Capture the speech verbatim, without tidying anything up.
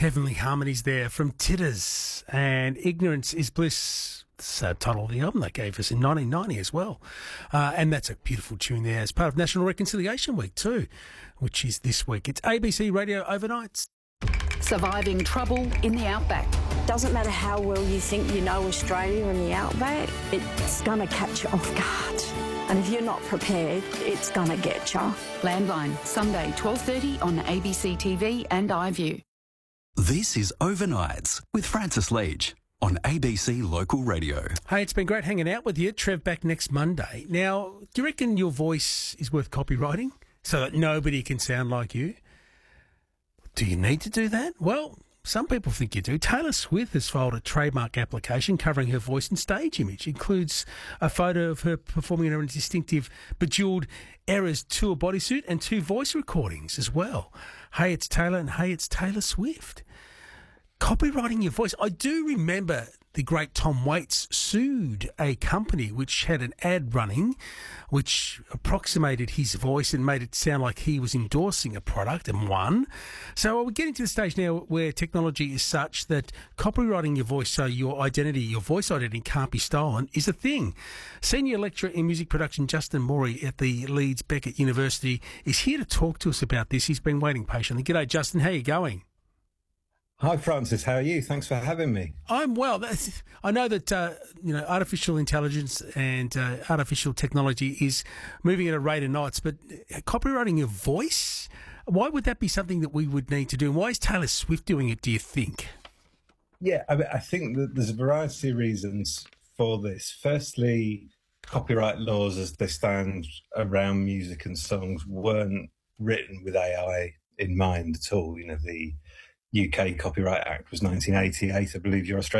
Heavenly Harmonies there from Titters, and Ignorance is Bliss. That's the title of the album they gave us in nineteen ninety as well. Uh, and that's a beautiful tune there as part of National Reconciliation Week too, which is this week. It's A B C Radio Overnights. Surviving trouble in the outback. Doesn't matter how well you think you know Australia and the outback, it's going to catch you off guard. And if you're not prepared, it's going to get you. Landline, Sunday, twelve thirty on A B C T V and iView. This is Overnights with Francis Leach on A B C Local Radio. Hey, it's been great hanging out with you. Trev back next Monday. Now, do you reckon your voice is worth copywriting so that nobody can sound like you? Do you need to do that? Well, some people think you do. Taylor Swift has filed a trademark application covering her voice and stage image. It includes a photo of her performing in a distinctive Bejeweled Eras tour bodysuit and two voice recordings as well. Hey, it's Taylor, and hey, it's Taylor Swift. Copywriting your voice. I do remember the great Tom Waits sued a company which had an ad running which approximated his voice and made it sound like he was endorsing a product, and won. So we're getting to the stage now where technology is such that copywriting your voice so your identity, your voice identity can't be stolen is a thing. Senior lecturer in music production Justin Morey at the Leeds Beckett University is here to talk to us about this. He's been waiting patiently. G'day, Justin. How are you going? Hi, Francis. How are you? Thanks for having me. I'm well. That's, I know that uh, you know artificial intelligence and uh, artificial technology is moving at a rate of knots, but copywriting your voice, why would that be something that we would need to do? And why is Taylor Swift doing it, do you think? Yeah, I, mean, I think that there's a variety of reasons for this. Firstly, copyright laws as they stand around music and songs weren't written with A I in mind at all. You know, the U K Copyright Act was nineteen eighty-eight. I believe your Australian